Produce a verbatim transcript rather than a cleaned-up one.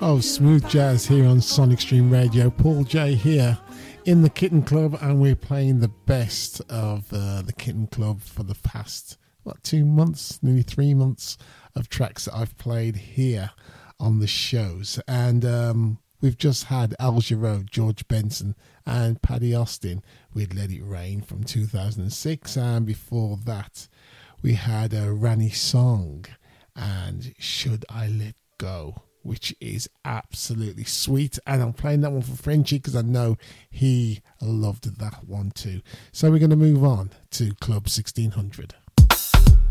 Oh, smooth jazz here on Sonic Stream Radio. Paul J here in the Kitten Club, and we're playing the best of uh, the Kitten Club for the past, what, two months, nearly three months of tracks that I've played here on the shows. And um, we've just had Al Jarreau, George Benson, and Paddy Austin with Let It Rain from two thousand six. And before that, we had a Rani Song and Should I Let Go, which is absolutely sweet. And I'm playing that one for Frenchie because I know he loved that one too. So we're going to move on to Club sixteen hundred.